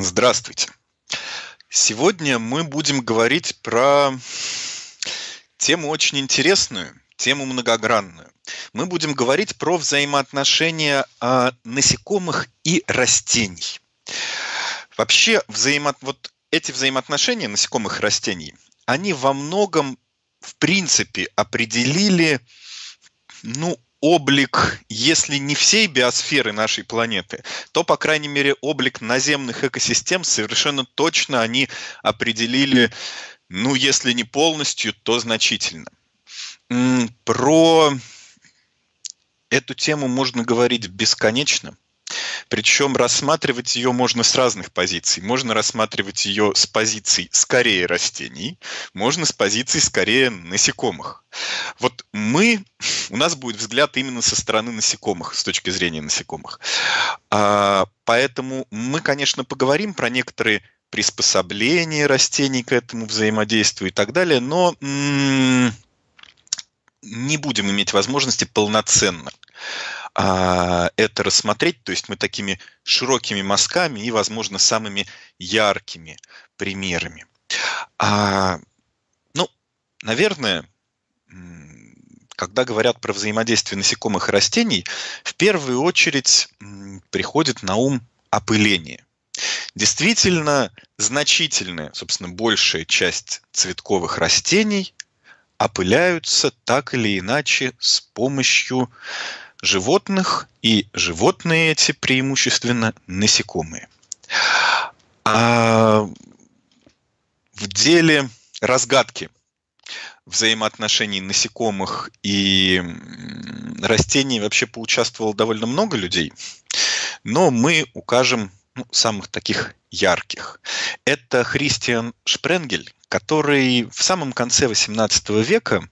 Здравствуйте. Сегодня мы будем говорить про тему очень интересную, тему многогранную. Мы будем говорить про взаимоотношения насекомых и растений. Вообще, вот эти взаимоотношения насекомых и растений, они во многом, в принципе, определили, облик, если не всей биосферы нашей планеты, то, по крайней мере, облик наземных экосистем совершенно точно они определили, если не полностью, то значительно. Про эту тему можно говорить бесконечно. Причем рассматривать ее можно с разных позиций. Можно рассматривать ее с позиций скорее растений, можно с позиций скорее насекомых. Вот у нас будет взгляд именно со стороны насекомых, с точки зрения насекомых. Поэтому мы, конечно, поговорим про некоторые приспособления растений к этому взаимодействию и так далее, но не будем иметь возможности полноценно это рассмотреть, то есть мы такими широкими мазками и, возможно, самыми яркими примерами. Наверное, когда говорят про взаимодействие насекомых и растений, в первую очередь приходит на ум опыление. Действительно, значительная, собственно, большая часть цветковых растений опыляются так или иначе с помощью животных, и животные эти преимущественно насекомые. В деле разгадки взаимоотношений насекомых и растений вообще поучаствовало довольно много людей, но мы укажем самых таких ярких. Это Христиан Шпренгель, который в самом конце XVIII века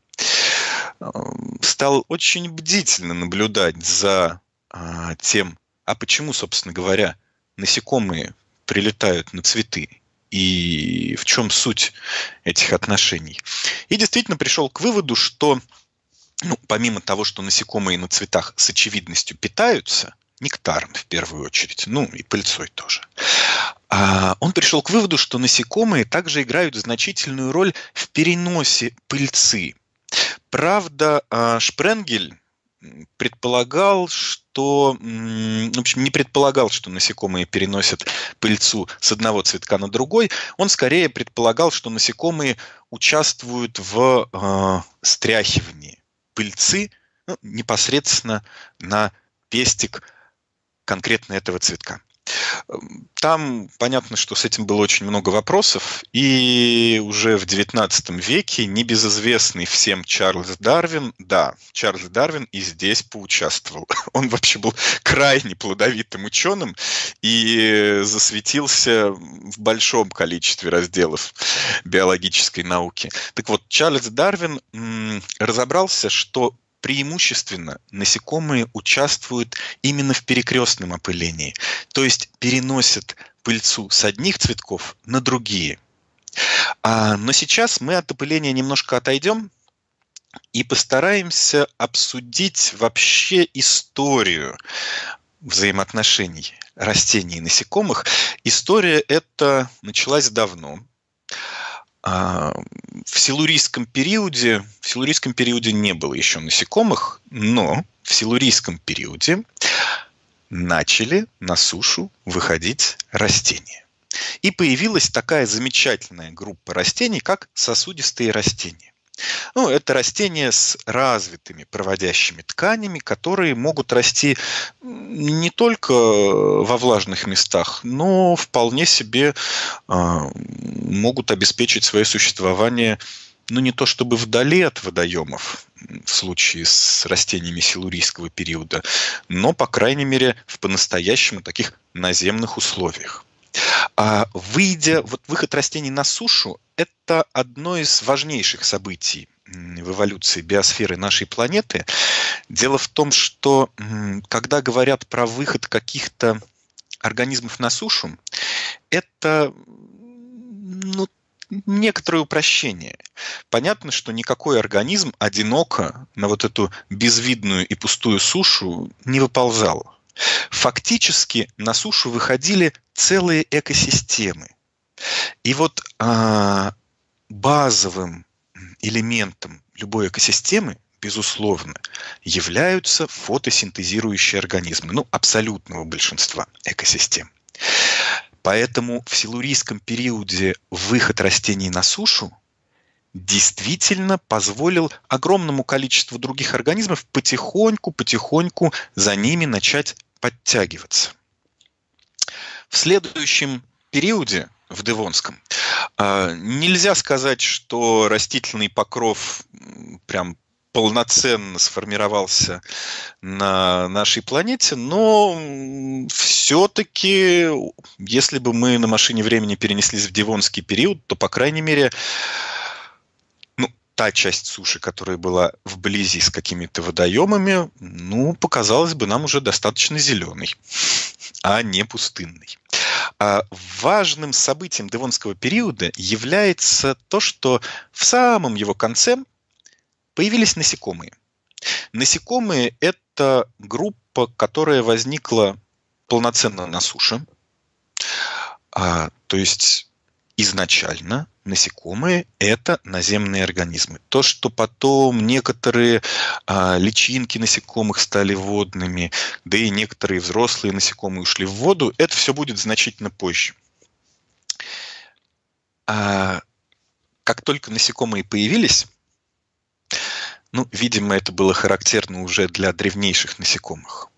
стал очень бдительно наблюдать за тем, почему, собственно говоря, насекомые прилетают на цветы и в чем суть этих отношений. И действительно пришел к выводу, что помимо того, что насекомые на цветах с очевидностью питаются, нектаром в первую очередь, и пыльцой тоже, он пришел к выводу, что насекомые также играют значительную роль в переносе пыльцы. Правда, Шпренгель предполагал, что, не предполагал, что насекомые переносят пыльцу с одного цветка на другой. Он скорее предполагал, что насекомые участвуют в стряхивании пыльцы непосредственно на пестик конкретно этого цветка. Там понятно, что с этим было очень много вопросов, и уже в XIX веке небезызвестный всем Чарльз Дарвин и здесь поучаствовал. Он вообще был крайне плодовитым ученым и засветился в большом количестве разделов биологической науки. Так вот, Чарльз Дарвин разобрался, что преимущественно насекомые участвуют именно в перекрестном опылении, то есть переносят пыльцу с одних цветков на другие. Но сейчас мы от опыления немножко отойдем и постараемся обсудить вообще историю взаимоотношений растений и насекомых. История эта началась давно. В силурийском периоде не было еще насекомых, но в силурийском периоде начали на сушу выходить растения. И появилась такая замечательная группа растений, как сосудистые растения. Это растения с развитыми проводящими тканями, которые могут расти не только во влажных местах, но вполне себе могут обеспечить свое существование, не то чтобы вдали от водоемов, в случае с растениями силурийского периода, но, по крайней мере, в по-настоящему таких наземных условиях. Выход растений на сушу – это одно из важнейших событий в эволюции биосферы нашей планеты. Дело в том, что когда говорят про выход каких-то организмов на сушу, это некоторое упрощение. Понятно, что никакой организм одиноко на вот эту безвидную и пустую сушу не выползал. Фактически на сушу выходили целые экосистемы. И вот базовым элементом любой экосистемы, безусловно, являются фотосинтезирующие организмы, абсолютного большинства экосистем. Поэтому в силурийском периоде выход растений на сушу действительно позволил огромному количеству других организмов потихоньку за ними начать подтягиваться. В следующем периоде, в Девонском, нельзя сказать, что растительный покров прям полноценно сформировался на нашей планете, но все-таки, если бы мы на машине времени перенеслись в Девонский период, то, по крайней мере, та часть суши, которая была вблизи с какими-то водоемами, показалась бы нам уже достаточно зеленой, а не пустынной. Важным событием Девонского периода является то, что в самом его конце появились насекомые. Насекомые – это группа, которая возникла полноценно на суше. То есть изначально насекомые – это наземные организмы. То, что потом некоторые личинки насекомых стали водными, да и некоторые взрослые насекомые ушли в воду, это все будет значительно позже. Как только насекомые появились, видимо, это было характерно уже для древнейших насекомых,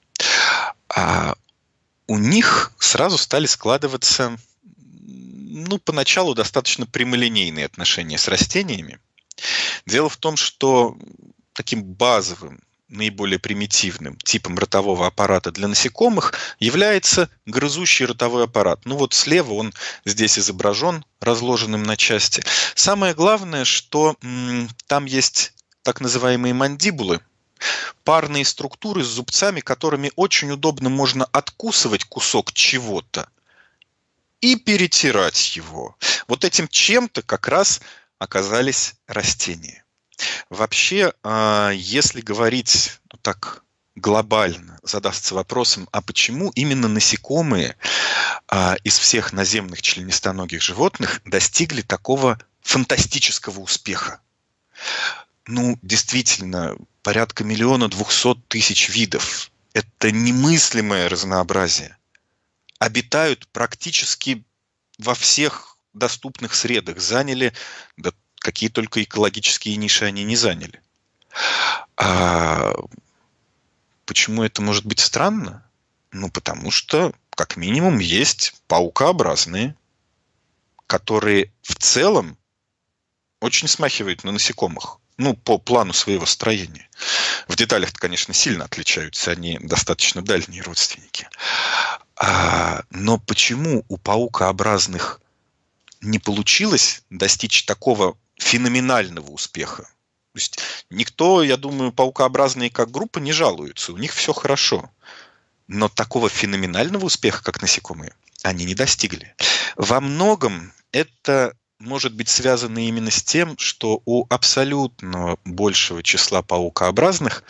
у них сразу стали складываться поначалу достаточно прямолинейные отношения с растениями. Дело в том, что таким базовым, наиболее примитивным типом ротового аппарата для насекомых является грызущий ротовой аппарат. Слева он здесь изображен, разложенным на части. Самое главное, что там есть так называемые мандибулы, парные структуры с зубцами, которыми очень удобно можно откусывать кусок чего-то и перетирать его. Вот этим чем-то как раз оказались растения. Вообще, если говорить так глобально, задастся вопросом, а почему именно насекомые из всех наземных членистоногих животных достигли такого фантастического успеха? Действительно, порядка 1 200 000 видов. Это немыслимое разнообразие. Обитают практически во всех доступных средах. Заняли, да какие только экологические ниши они не заняли. Почему это может быть странно? Потому что, как минимум, есть паукообразные, которые в целом очень смахивают на насекомых. По плану своего строения. В деталях-то, конечно, сильно отличаются, они достаточно дальние родственники. Но почему у паукообразных не получилось достичь такого феноменального успеха? То есть никто, я думаю, паукообразные как группа не жалуются, у них все хорошо. Но такого феноменального успеха, как насекомые, они не достигли. Во многом это может быть связано именно с тем, что у абсолютно большего числа паукообразных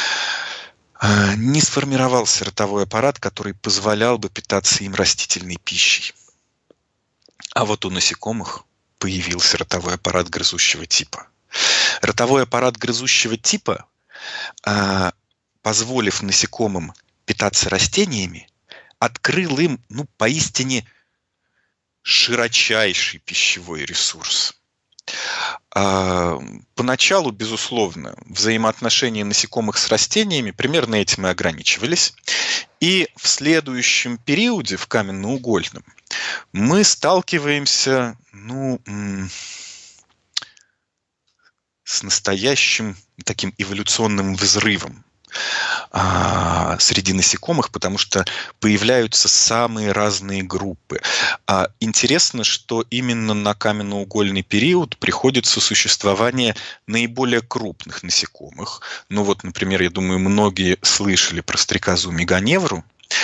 не сформировался ротовой аппарат, который позволял бы питаться им растительной пищей. А вот у насекомых появился ротовой аппарат грызущего типа. Ротовой аппарат грызущего типа, позволив насекомым питаться растениями, открыл им, поистине широчайший пищевой ресурс. Поначалу, безусловно, взаимоотношения насекомых с растениями примерно этим и ограничивались. И в следующем периоде, в каменноугольном, мы сталкиваемся, с настоящим таким эволюционным взрывом среди насекомых, потому что появляются самые разные группы. Интересно, что именно на каменноугольный период приходится существование наиболее крупных насекомых. Например, я думаю, многие слышали про стрекозу меганевру.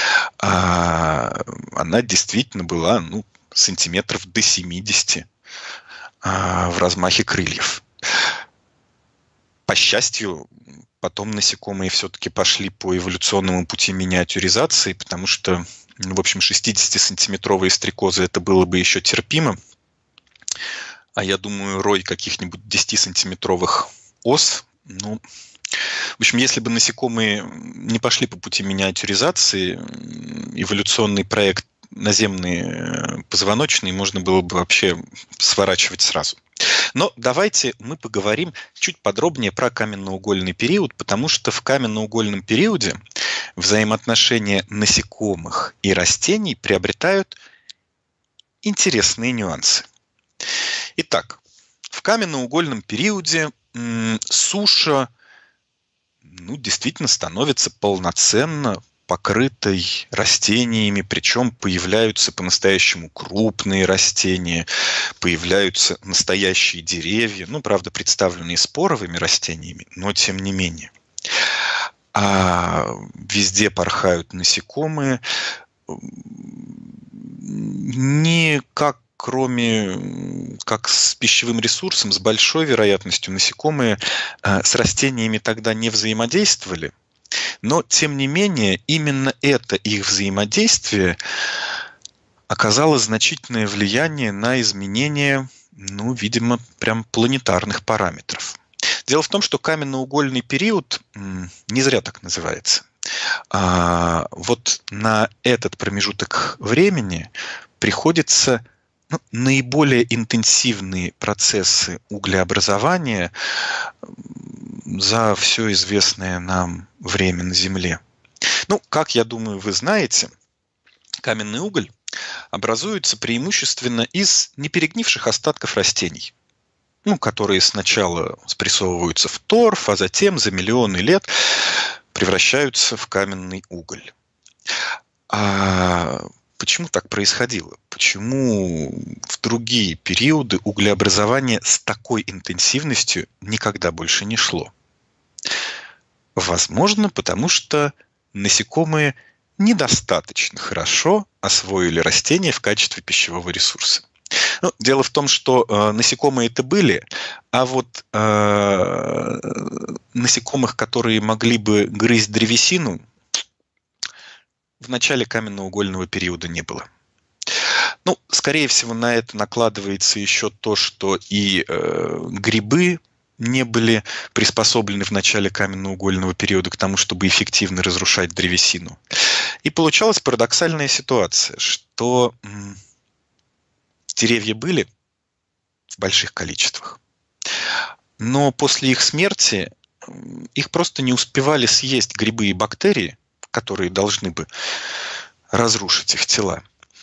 Она действительно была сантиметров до 70 в размахе крыльев. По счастью, Потом насекомые все-таки пошли по эволюционному пути миниатюризации, потому что, в общем, 60-сантиметровые стрекозы это было бы еще терпимо. А я думаю, рой каких-нибудь 10-сантиметровых ос, в общем, если бы насекомые не пошли по пути миниатюризации, эволюционный проект наземные позвоночные можно было бы вообще сворачивать сразу. Но давайте мы поговорим чуть подробнее про каменноугольный период, потому что в каменноугольном периоде взаимоотношения насекомых и растений приобретают интересные нюансы. Итак, в каменноугольном периоде суша действительно становится полноценно покрытой растениями, причем появляются по-настоящему крупные растения, появляются настоящие деревья, правда, представленные споровыми растениями, но тем не менее. А везде порхают насекомые, кроме как с пищевым ресурсом, с большой вероятностью насекомые с растениями тогда не взаимодействовали, но, тем не менее, именно это их взаимодействие оказало значительное влияние на изменение, видимо, прям планетарных параметров. Дело в том, что каменноугольный период не зря так называется. Вот на этот промежуток времени приходится наиболее интенсивные процессы углеобразования за все известное нам время на Земле. Как я думаю, вы знаете, каменный уголь образуется преимущественно из неперегнивших остатков растений, которые сначала спрессовываются в торф, а затем за миллионы лет превращаются в каменный уголь. А почему так происходило? Почему в другие периоды углеобразование с такой интенсивностью никогда больше не шло? Возможно, потому что насекомые недостаточно хорошо освоили растения в качестве пищевого ресурса. Дело в том, что насекомые это были, а вот насекомых, которые могли бы грызть древесину, в начале каменноугольного периода не было. Скорее всего, на это накладывается еще то, что и грибы не были приспособлены в начале каменноугольного периода к тому, чтобы эффективно разрушать древесину. И получалась парадоксальная ситуация, что деревья были в больших количествах, но после их смерти их просто не успевали съесть грибы и бактерии, которые должны бы разрушить их тела.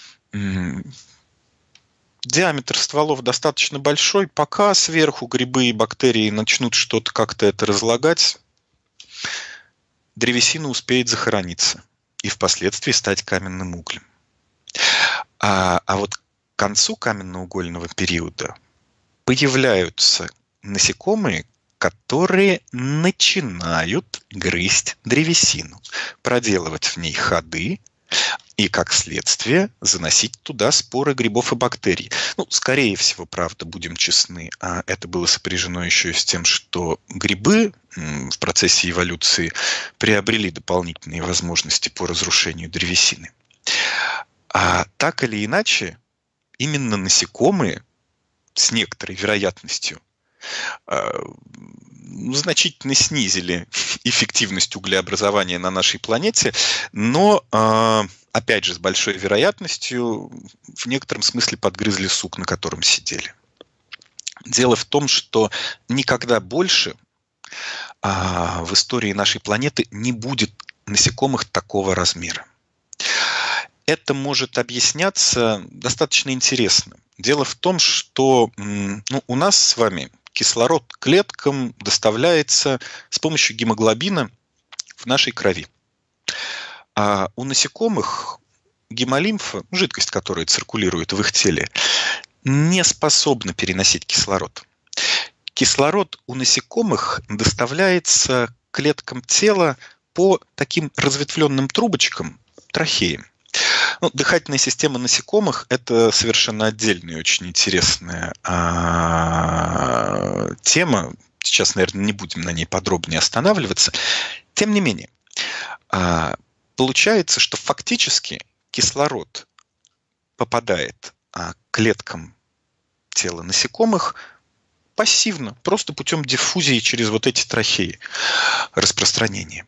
Диаметр стволов достаточно большой, пока сверху грибы и бактерии начнут что-то как-то это разлагать, древесина успеет захорониться и впоследствии стать каменным углем. А вот к концу каменноугольного периода появляются насекомые, которые начинают грызть древесину, проделывать в ней ходы и, как следствие, заносить туда споры грибов и бактерий. Скорее всего, правда, будем честны, это было сопряжено еще и с тем, что грибы в процессе эволюции приобрели дополнительные возможности по разрушению древесины. А так или иначе, именно насекомые с некоторой вероятностью значительно снизили эффективность углеобразования на нашей планете, но, опять же, с большой вероятностью в некотором смысле подгрызли сук, на котором сидели. Дело в том, что никогда больше в истории нашей планеты не будет насекомых такого размера. Это может объясняться достаточно интересно. Дело в том, что у нас с вами кислород к клеткам доставляется с помощью гемоглобина в нашей крови. А у насекомых гемолимфа, жидкость, которая циркулирует в их теле, не способна переносить кислород. Кислород у насекомых доставляется к клеткам тела по таким разветвленным трубочкам, трахеям. Дыхательная система насекомых – это совершенно отдельная, очень интересная тема. Сейчас, наверное, не будем на ней подробнее останавливаться. Тем не менее, получается, что фактически кислород попадает к клеткам тела насекомых пассивно, просто путем диффузии через вот эти трахеи распространения.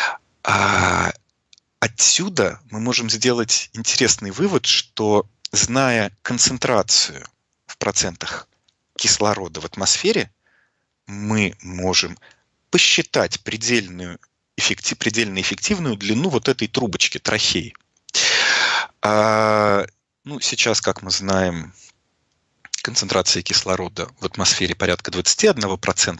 Отсюда мы можем сделать интересный вывод, что, зная концентрацию в процентах кислорода в атмосфере, мы можем посчитать предельно эффективную длину вот этой трубочки, трахеи. Сейчас, как мы знаем, концентрация кислорода в атмосфере порядка 21%,